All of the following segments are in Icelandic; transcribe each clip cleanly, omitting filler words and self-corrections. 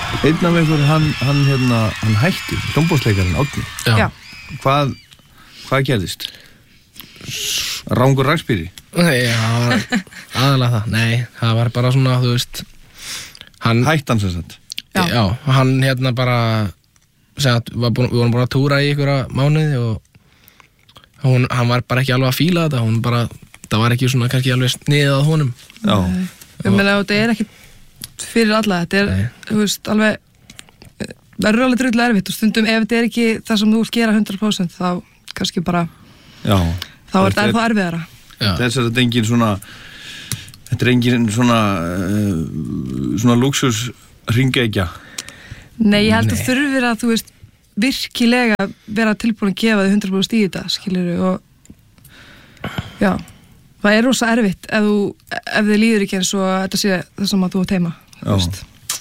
Einn af ykkur, hann hætti, hljómborðsleikarinn Árni. Já. Hvað gerðist? Rangur rakspýri? Já, aðalega það. Nei, það var bara svona, þú veist, Hættan sem sagt? Já, hann bara, við vorum bara að túra í einhverja mánuði og hann var bara ekki alveg að fíla þetta, það var ekki svona kannski alveg sniðið að honum. Já. Ég meina, þetta er ekki fyrir alla, þetta þú veist, alveg, það er alveg drullu erfitt og stundum ef þetta er ekki það sem þú vilt gera 100% þá kannski bara, já, þá er þetta ennþá erfiðara. Þess að þetta er engin svona luxus hringekja. Nei, ég held að þurfir að, þú veist, virkilega vera tilbúin að gefa þig 100% í þetta, skilurðu, og já, það er rosa erfitt ef þið líður ekki eins og þetta sé það sem að þú átt heima, þú veist.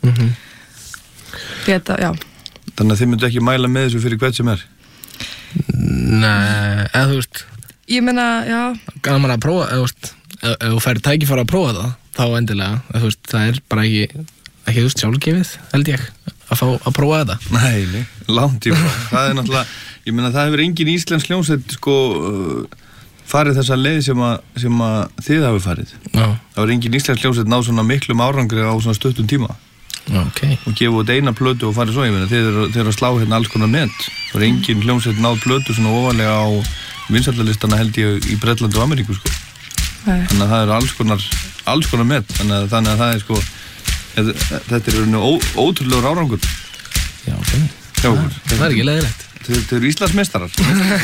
Já. Þannig að þið myndu ekki mæla með þessu fyrir hvert sem er? Nei, eða þú veist. Ég meina, já. Gaman að prófa, eða þú veist, ef þú færir tækifæri að prófa það, þá endilega, eða þú veist, það er bara ekki, þú veist, sjálfgefið, held ég, að fá að prófa þetta. Nei, langt í frá. Það er náttúrulega, ég meina, það hefur engin íslensk hljómsveit, farið þessa leið sem að þið hafi farið. Já. Það var engin íslensk hljómsveit náð svona miklum árangri á svona stuttum tíma. Okay. Og gefa út eina plötu og farið svo, ég meina, þið eru að slá hérna alls konar met. Það var engin hljómsveit náð plötu svona ofalega á vinsældarlistana held ég í Bretlandi og Ameríku, Þannig að það eru alls konar met. Þannig að það er þetta er ótrúlegur árangur. Já, ok. Það er ekki leiðilegt. Þau eru Íslandsmeistarar.